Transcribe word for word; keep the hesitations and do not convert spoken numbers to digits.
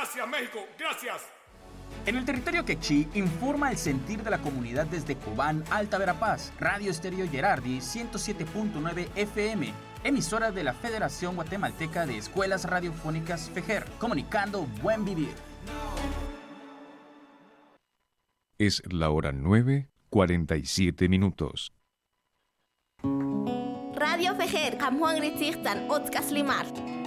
Gracias, México. Gracias. En el territorio quechí informa el sentir de la comunidad desde Cobán, Alta Verapaz, Radio Estéreo Gerardi ciento siete punto nueve F M, emisora de la Federación Guatemalteca de Escuelas Radiofónicas FEGER, comunicando buen vivir. Es la hora nueve, cuarenta y siete minutos. Radio FEGER, Kamhuang Ritzirtan, Otzkas Limar.